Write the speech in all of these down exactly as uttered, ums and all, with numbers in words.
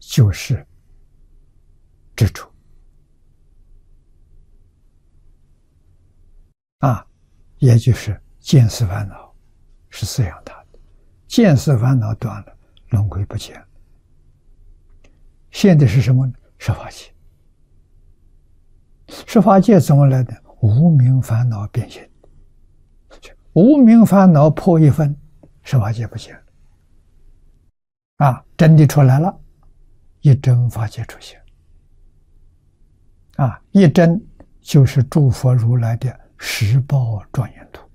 就是执着啊，也就是见思烦恼是饲养他的，见思烦恼断了，轮回不见了。现在是什么呢？十法界。十法界怎么来的？无明烦恼变现，无明烦恼破一分，十法界不见了。啊，真的出来了，一真法界出现。啊，一真就是诸佛如来的十报庄严图。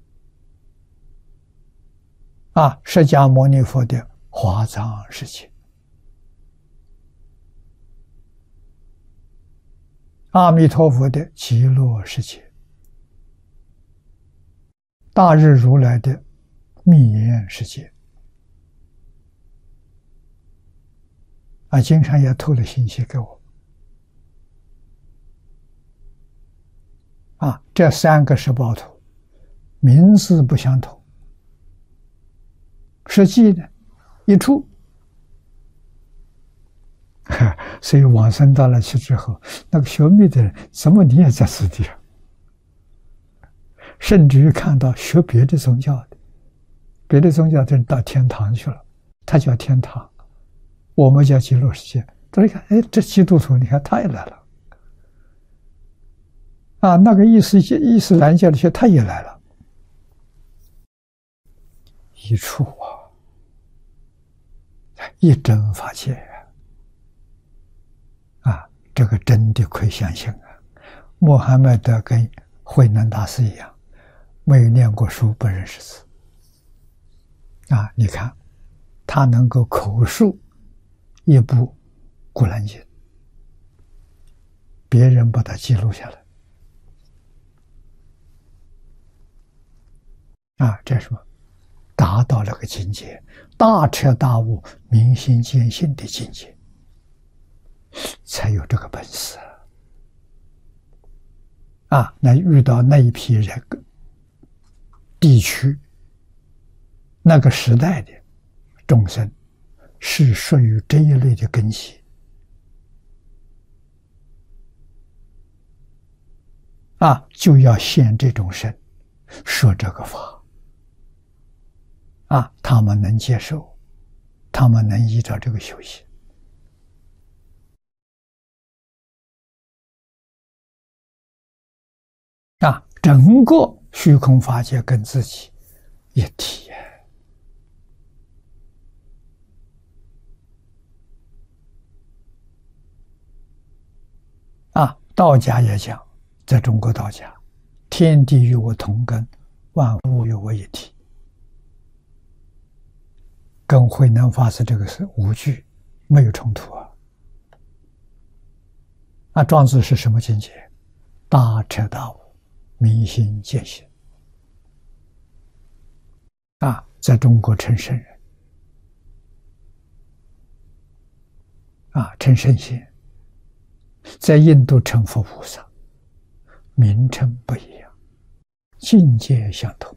啊，释迦牟尼佛的华藏世界。阿弥陀佛的极乐世界，大日如来的密严世界，啊，经常也透了信息给我。啊，这三个十报图，名字不相同，实际呢，一处。所以往生到了去之后，那个学密的人怎么你也在此地啊？甚至于看到学别的宗教的，别的宗教的人到天堂去了，他叫天堂，我们叫极乐世界。他一看，哎，这基督徒，你看他也来了，啊，那个伊斯伊斯兰教的学他也来了，一处啊，一真法界呀。啊，这个真的可以相信啊！穆罕默德跟慧能大师一样，没有念过书，不认识字。啊，你看，他能够口述一部《古兰经》，别人把它记录下来。啊，这是什么？达到了个境界，大彻大悟、明心见性的境界。才有这个本事啊！那遇到那一批人、地区、那个时代的众生，是属于这一类的根基啊，就要现这种身，说这个法啊，他们能接受，他们能依照这个修行。啊，整个虚空法界跟自己一体啊！道家也讲，在中国道家，天地与我同根，万物与我一体，跟慧能法师这个是无惧，没有冲突啊！啊，庄子是什么境界？大彻大悟。明心见性啊，在中国成圣人啊，成圣贤，在印度成佛菩萨，名称不一样，境界相同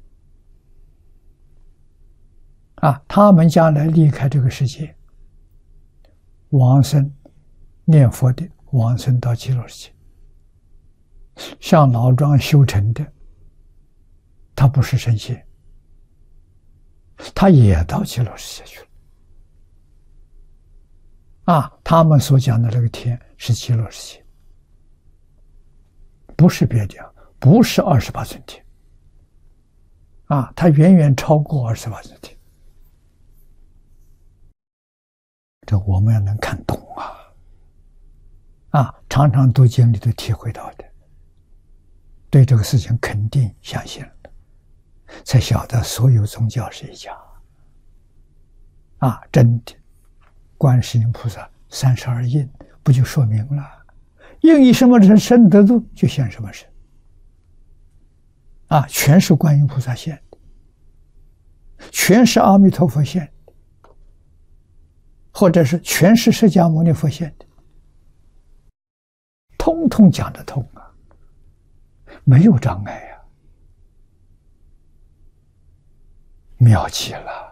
啊。他们将来离开这个世界，往生念佛的，往生到极乐世界。像老庄修成的，他不是神仙，他也到极乐世界去了。啊，他们所讲的这个天是极乐世界，不是别的，不是二十八尊天。啊，它远远超过二十八尊天。这我们要能看懂啊！啊，常常读经里头体会到的。对这个事情肯定相信了，才晓得所有宗教是一家啊！真的，观世音菩萨三十二应不就说明了？应以什么人身得度，就现什么身啊！全是观音菩萨现的，全是阿弥陀佛现的，或者是全是释迦牟尼佛现的，通通讲得通啊！没有障碍呀、啊，妙极了。